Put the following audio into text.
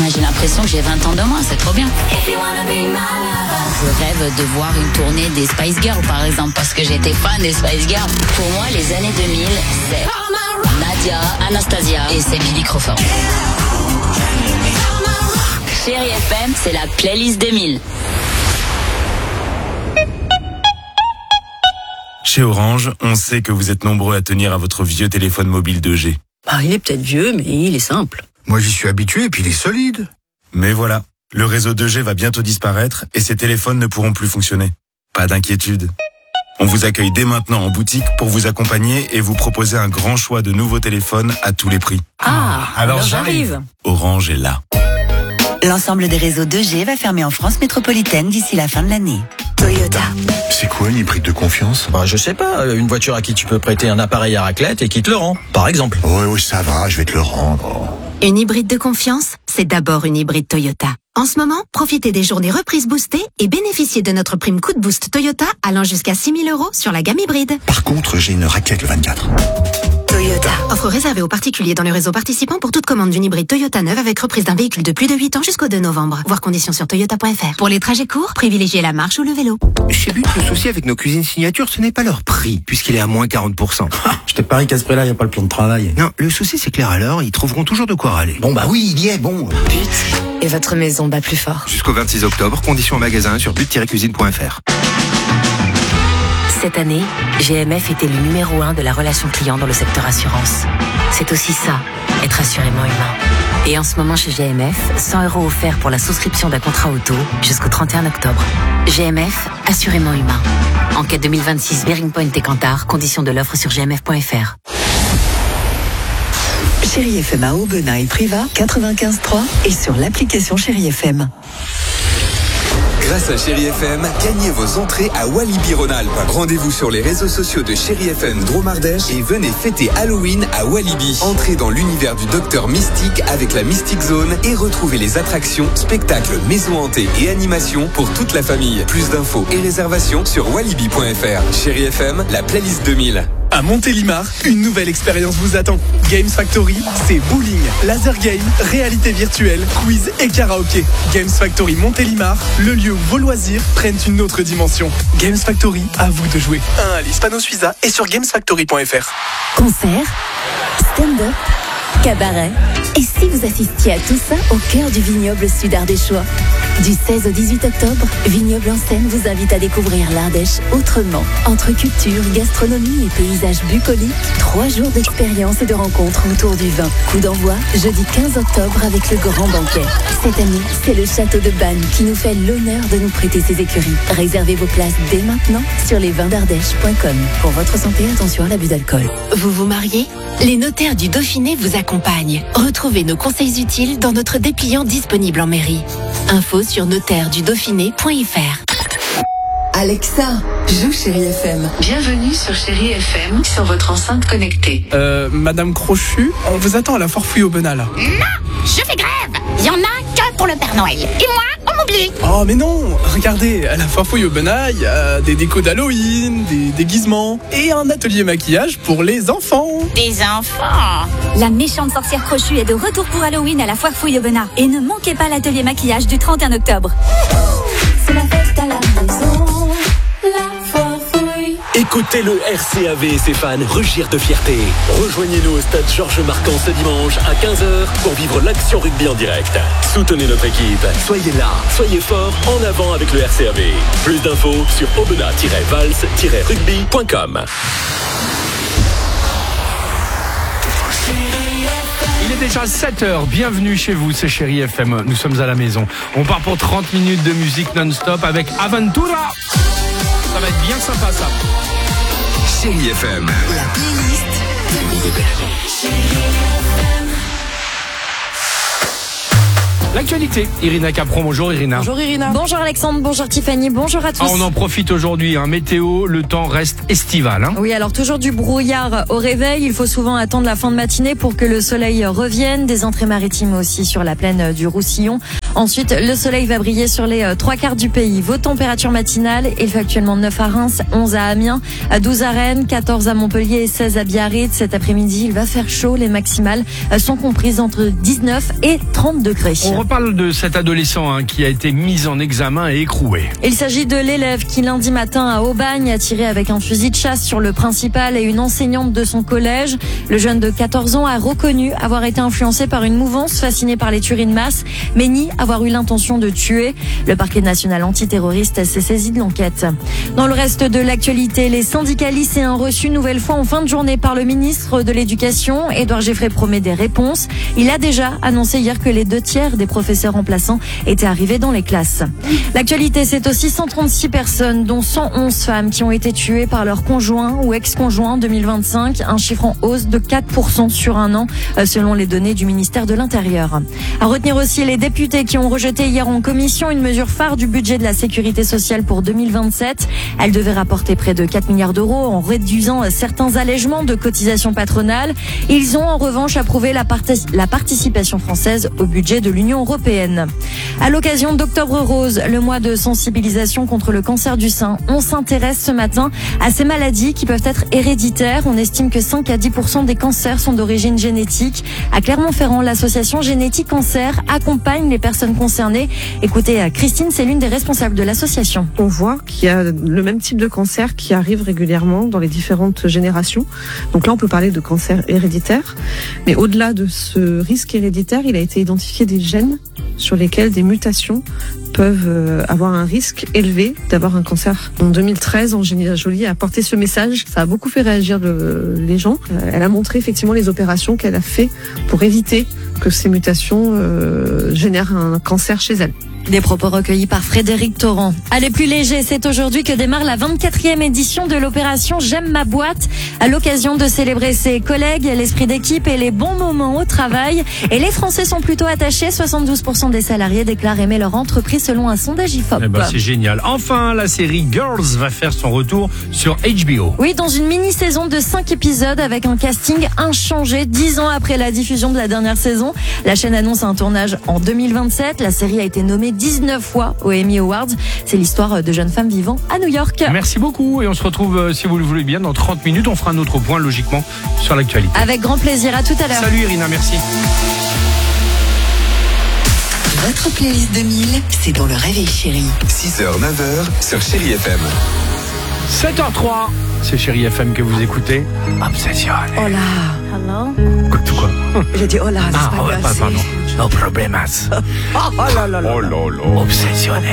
j'ai l'impression que j'ai 20 ans de moins, c'est trop bien. Je rêve de voir une tournée des Spice Girls, par exemple, parce que j'étais fan des Spice Girls. Pour moi, les années 2000, c'est Nadia, Anastasia et c'est Billy Crawford. Chérie FM, c'est la playlist 2000. Chez Orange, on sait que vous êtes nombreux à tenir à votre vieux téléphone mobile 2G. Il est peut-être vieux, mais il est simple. Moi, j'y suis habitué et puis il est solide. Mais voilà, le réseau 2G va bientôt disparaître et ces téléphones ne pourront plus fonctionner. Pas d'inquiétude. On vous accueille dès maintenant en boutique pour vous accompagner et vous proposer un grand choix de nouveaux téléphones à tous les prix. Alors j'arrive. Orange est là. L'ensemble des réseaux 2G va fermer en France métropolitaine d'ici la fin de l'année. Toyota. C'est quoi une hybride de confiance? Je sais pas, une voiture à qui tu peux prêter un appareil à raclette et qui te le rend, par exemple. Oui, ça va, je vais te le rendre. Une hybride de confiance, c'est d'abord une hybride Toyota. En ce moment, profitez des journées reprises boostées et bénéficiez de notre prime coup de boost Toyota allant jusqu'à 6 000 € sur la gamme hybride. Par contre, j'ai une raclette le 24. Toyota. Offre réservée aux particuliers dans le réseau participant pour toute commande d'une hybride Toyota neuve avec reprise d'un véhicule de plus de 8 ans jusqu'au 2 novembre. Voir conditions sur toyota.fr. Pour les trajets courts, privilégiez la marche ou le vélo. Chez But, le souci avec nos cuisines signature, ce n'est pas leur prix, puisqu'il est à moins 40%. Je te parie qu'à ce prix-là, il n'y a pas le plan de travail. Non, le souci c'est que les râleurs, ils trouveront toujours de quoi râler. Bon oui, il y est, bon. But, et votre maison bat plus fort. Jusqu'au 26 octobre, conditions en magasin sur but-cuisine.fr. Cette année, GMF était le numéro 1 de la relation client dans le secteur assurance. C'est aussi ça, être assurément humain. Et en ce moment chez GMF, 100 € offerts pour la souscription d'un contrat auto jusqu'au 31 octobre. GMF, assurément humain. Enquête 2026, Bearing Point et Cantar, conditions de l'offre sur gmf.fr. Chérie FM à Aubenas et Privas, 95.3 et sur l'application Chérie FM. Grâce à Chérie FM, gagnez vos entrées à Walibi Rhône-Alpes. Rendez-vous sur les réseaux sociaux de Chérie FM Dromardèche et venez fêter Halloween à Walibi. Entrez dans l'univers du Docteur Mystique avec la Mystic Zone et retrouvez les attractions, spectacles, maisons hantées et animations pour toute la famille. Plus d'infos et réservations sur walibi.fr. Chérie FM, la playlist 2000. À Montélimar, une nouvelle expérience vous attend. Games Factory, c'est bowling, laser game, réalité virtuelle, quiz et karaoké. Games Factory Montélimar, le lieu où vos loisirs prennent une autre dimension. Games Factory, à vous de jouer. À l'Hispano Suiza et sur gamesfactory.fr. Concert, stand-up, cabaret. Et si vous assistiez à tout ça au cœur du vignoble sud-ardéchois? Du 16 au 18 octobre, Vignoble en Seine vous invite à découvrir l'Ardèche autrement. Entre culture, gastronomie et paysages bucoliques, 3 jours d'expérience et de rencontres autour du vin. Coup d'envoi, jeudi 15 octobre avec le grand banquet. Cette année, c'est le château de Bannes qui nous fait l'honneur de nous prêter ses écuries. Réservez vos places dès maintenant sur lesvinsdardèche.com. Pour votre santé, attention à l'abus d'alcool. Vous vous mariez? Les notaires du Dauphiné vous accompagnent. Retrouvez nos conseils utiles dans notre dépliant disponible en mairie. Info sur notaire-du-dauphiné.fr. Alexa, joue Chérie FM. Bienvenue sur Chérie FM, sur votre enceinte connectée. Madame Crochu, on vous attend à la Forfouille Aubenas là. Non, je fais grève. Il y en a que pour le Père Noël. Et moi, on m'oublie. Oh mais non, regardez, à la Forfouille Aubenas, il y a des décos d'Halloween, des déguisements et un atelier maquillage pour les enfants. Des enfants? La méchante sorcière Crochue est de retour pour Halloween à la Foire Fouille Aubenas. Et ne manquez pas l'atelier maquillage du 31 octobre. C'est la fête à la maison, la Foire Fouille. Écoutez le RCAV et ses fans rugir de fierté. Rejoignez-nous au stade Georges Marquand ce dimanche à 15h pour vivre l'action rugby en direct. Soutenez notre équipe. Soyez là, soyez forts, en avant avec le RCAV. Plus d'infos sur aubenas-vals-rugby.com. Il est déjà 7h, bienvenue chez vous, c'est Chérie FM, nous sommes à la maison. On part pour 30 minutes de musique non-stop avec Aventura. Ça va être bien sympa ça. Chérie FM. La playlist 2000. L'actualité, Irina Capron, bonjour Irina. Bonjour Irina. Bonjour Alexandre, bonjour Tiffany, bonjour à tous. On en profite aujourd'hui, météo, le temps reste estival. Oui, alors toujours du brouillard au réveil, il faut souvent attendre la fin de matinée pour que le soleil revienne. Des entrées maritimes aussi sur la plaine du Roussillon. Ensuite, le soleil va briller sur les 3/4 du pays. Vos températures matinales, il fait actuellement 9 à Reims, 11 à Amiens, 12 à Rennes, 14 à Montpellier et 16 à Biarritz. Cet après-midi, il va faire chaud. Les maximales sont comprises entre 19 et 30 degrés. On reparle de cet adolescent qui a été mis en examen et écroué. Il s'agit de l'élève qui, lundi matin à Aubagne, a tiré avec un fusil de chasse sur le principal et une enseignante de son collège. Le jeune de 14 ans a reconnu avoir été influencé par une mouvance fascinée par les tueries de masse, mais nie avoir eu l'intention de tuer. Le parquet national antiterroriste s'est saisi de l'enquête. Dans le reste de l'actualité, les syndicats lycéens reçus une nouvelle fois en fin de journée par le ministre de l'Éducation. Édouard Geffray promet des réponses. Il a déjà annoncé hier que les 2/3 des professeurs remplaçants étaient arrivés dans les classes. L'actualité, c'est aussi 136 personnes, dont 111 femmes, qui ont été tuées par leur conjoint ou ex-conjoint en 2025, un chiffre en hausse de 4% sur un an, selon les données du ministère de l'Intérieur. À retenir aussi les députés qui ont rejeté hier en commission une mesure phare du budget de la sécurité sociale pour 2027. Elle devait rapporter près de 4 milliards d'euros en réduisant certains allègements de cotisations patronales. Ils ont en revanche approuvé la participation française au budget de l'Union européenne. À l'occasion d'Octobre Rose, le mois de sensibilisation contre le cancer du sein, on s'intéresse ce matin à ces maladies qui peuvent être héréditaires. On estime que 5 à 10% des cancers sont d'origine génétique. À Clermont-Ferrand, l'association Génétique Cancer accompagne les personnes concernées. Écoutez, Christine, c'est l'une des responsables de l'association. On voit qu'il y a le même type de cancer qui arrive régulièrement dans les différentes générations. Donc là, on peut parler de cancer héréditaire. Mais au-delà de ce risque héréditaire, il a été identifié des gènes sur lesquels des mutations peuvent avoir un risque élevé d'avoir un cancer. En 2013, Angelina Jolie a porté ce message. Ça a beaucoup fait réagir les gens. Elle a montré effectivement les opérations qu'elle a fait pour éviter que ces mutations génèrent un cancer chez elle. Des propos recueillis par Frédéric Torrent. Allez, plus léger, c'est aujourd'hui que démarre la 24e édition de l'opération J'aime ma boîte. À l'occasion de célébrer ses collègues, l'esprit d'équipe et les bons moments au travail. Et les Français sont plutôt attachés. 72% des salariés déclarent aimer leur entreprise selon un sondage IFOP. Eh ben, c'est génial. Enfin, la série Girls va faire son retour sur HBO. Oui, dans une mini-saison de 5 épisodes avec un casting inchangé 10 ans après la diffusion de la dernière saison. La chaîne annonce un tournage en 2027. La série a été nommée 19 fois aux Emmy Awards. C'est l'histoire de jeunes femmes vivant à New York. Merci beaucoup et on se retrouve, si vous le voulez bien, dans 30 minutes. On fera un autre point, logiquement, sur l'actualité. Avec grand plaisir. À tout à l'heure. Salut Irina, merci. Votre playlist 2000, c'est dans le Réveil Chéri. 6h, 9h sur Chéri FM. 7h03, c'est Chéri FM que vous écoutez. Obsession. Hola. Hello. Quoi? J'ai dit hola. Ah, ouais, pardon. No problemas. Oh là là là. Obsessionné.